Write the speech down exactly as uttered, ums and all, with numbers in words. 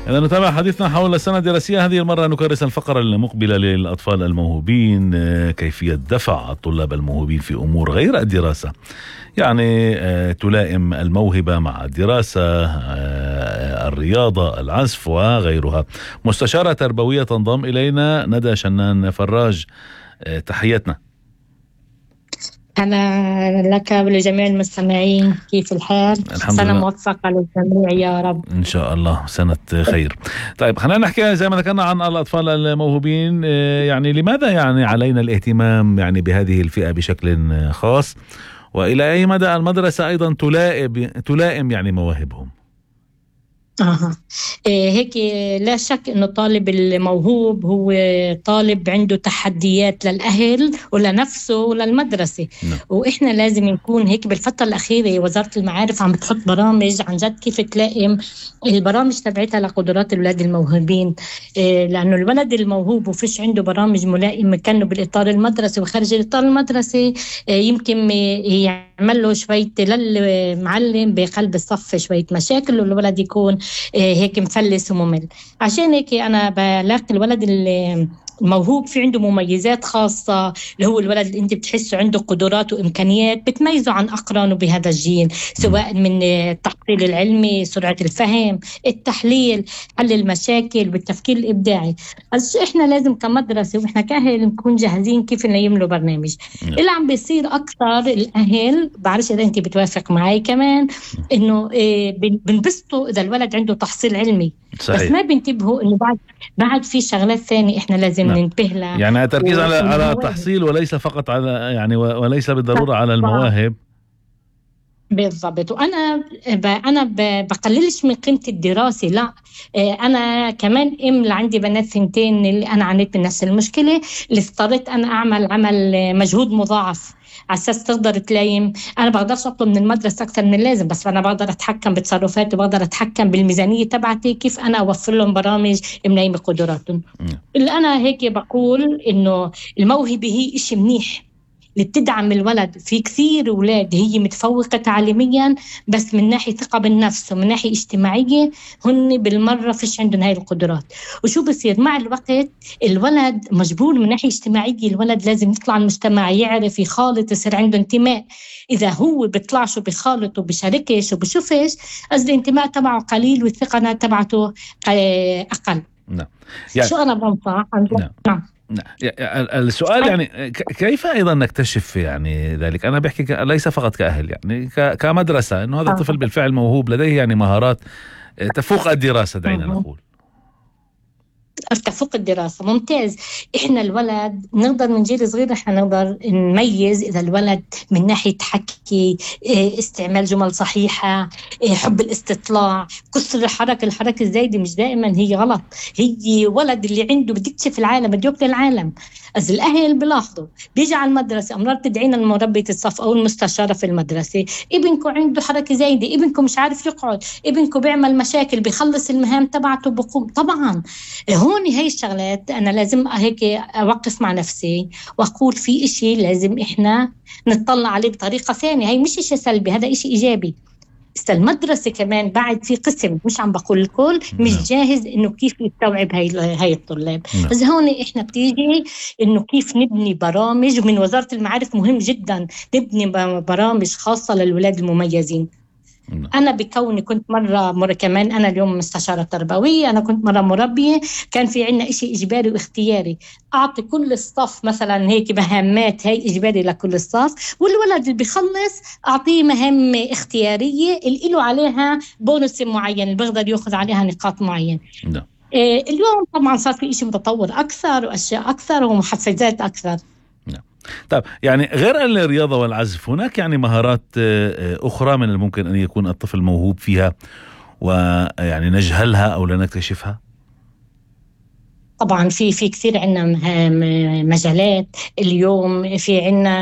إذا نتابع حديثنا حول السنة الدراسية. هذه المرة نكرس الفقرة المقبلة للأطفال الموهوبين، كيفية دفع الطلاب الموهوبين في أمور غير الدراسة، يعني تلائم الموهبة مع الدراسة، الرياضة، العزف وغيرها. مستشارة تربوية تنضم إلينا ندى شنان فراج، تحياتنا. أنا لك ولجميع المستمعين، كيف الحال؟ سنة موفقة للجميع يا رب إن شاء الله، سنة خير. طيب خلينا نحكي زي ما ذكرنا عن الأطفال الموهوبين، يعني لماذا يعني علينا الاهتمام يعني بهذه الفئة بشكل خاص، وإلى أي مدى المدرسة أيضا تلائم تلائم يعني مواهبهم؟ آه. إيه هيك لا شك إنه الطالب الموهوب هو طالب عنده تحديات للأهل ولنفسه وللمدرسة. نعم. وإحنا لازم نكون هيك. بالفترة الأخيرة وزارة المعارف عم بتحط برامج عن جد كيف تلائم البرامج تبعتها لقدرات الولاد الموهوبين، إيه لأنه الولد الموهوب وفيش عنده برامج ملائمة كانه بالإطار المدرسي وخارج الإطار المدرسي، إيه يمكن يعمل له شوية للمعلم بقلب الصف شوية مشاكل والولد يكون هيك مفلس وممل. عشان هيك أنا بلاقي الولد الموهوب في عنده مميزات خاصة، اللي هو الولد اللي أنت بتحسه عنده قدرات وإمكانيات بتميزه عن أقرانه بهذا الجيل، سواء من التحصيل العلمي، سرعة الفهم، التحليل، حل المشاكل، والتفكير الإبداعي. بس إحنا لازم كمدرسة وإحنا كأهل نكون جاهزين كيف نيملوا برنامج. اللي عم بيصير أكثر الأهل، بعرفش إذا أنت بتوافق معي كمان، إنه بنبسطوا إذا الولد عنده تحصيل علمي. صحيح. بس ما بنتبهوا إنه بعد بعد في شغلات ثانية إحنا لازم نعم. ننتبه لها، يعني التركيز على على التحصيل وليس فقط على يعني وليس بالضرورة على المواهب. بالضبط. وأنا ب... أنا ب... بقللش من قيمة الدراسة، لا. أنا كمان أم عندي بنات ثنتين اللي أنا عانيت من نفس المشكلة، اللي اضطريت أنا أعمل عمل مجهود مضاعف على أساس تقدر تلايم. أنا بقدرش أطلب من المدرسة أكثر من اللازم، بس أنا بقدر أتحكم بتصرفاتي وبقدر أتحكم بالميزانية تبعتي كيف أنا أوفر لهم برامج منيمة قدراتهم. اللي أنا هيك بقول إنه الموهبة هي إشي منيح اللي بتدعم الولد. في كثير أولاد هي متفوقة تعليميا بس من ناحية ثقة بالنفس ومن ناحية اجتماعية هن بالمرة فيش عندهم هاي القدرات. وشو بصير مع الوقت؟ الولد مجبور من ناحية اجتماعية، الولد لازم يطلع المجتمع، يعرف يخالط، يصير عنده انتماء. إذا هو بيطلعش وبيخالط وبيشاركش وبيشوفش، أصل الانتماء تبعه قليل والثقة تبعته أقل. نعم. يعني شو أنا بنصح؟ نعم. نعم. السؤال يعني كيف أيضا نكتشف يعني ذلك؟ أنا بحكي ليس فقط كأهل، يعني كمدرسة، إنه هذا الطفل بالفعل موهوب لديه يعني مهارات تفوق الدراسة، دعينا نقول تفوق الدراسة. ممتاز. إحنا الولد نقدر من جيل صغير إحنا نقدر نميز إذا الولد من ناحية حكي، استعمال جمل صحيحة، حب الاستطلاع، كسر الحركة. الحركة الزايدة مش دائما هي غلط، هي ولد اللي عنده بده يكتشف العالم، بده يقرأ العالم. أز الأهل بلاحظوا بيجي على المدرسة أمرار تدعينا المربية الصف أو المستشارة في المدرسة، ابنكم عنده حركة زايدة، ابنكم مش عارف يقعد، ابنكم بيعمل مشاكل، بيخلص المهام تبعته بقوم. طبعا هون هاي الشغلات أنا لازم هيك أوقف مع نفسي وأقول في إشي لازم إحنا نطلع عليه بطريقة ثانية. هاي مش إشي سلبي، هذا إشي إيجابي. بس المدرسة كمان بعد في قسم، مش عم بقول الكل مش جاهز إنه كيف يستوعب هاي هاي الطلاب. بس هون إحنا بتيجي إنه كيف نبني برامج، ومن وزارة المعارف مهم جدا نبني برامج خاصة للولاد المميزين. أنا بكوني كنت مرة مرة كمان أنا اليوم مستشارة تربوية، أنا كنت مرة مربية، كان في عنا إشي إجباري واختياري. أعطي كل الصف مثلا هيك مهمات، هاي إجباري لكل الصف، والولد اللي بيخلص أعطيه مهمة اختيارية اللي له عليها بونس معين اللي بيقدر يأخذ عليها نقاط معين. نعم. إيه اليوم طبعا صار في إشي متطور أكثر وأشياء أكثر ومحفزات أكثر. طيب يعني غير الرياضة والعزف هناك يعني مهارات أخرى من الممكن أن يكون الطفل موهوب فيها ويعني نجهلها أو لا نكتشفها؟ طبعا في في كثير عنا مجالات اليوم. في عنا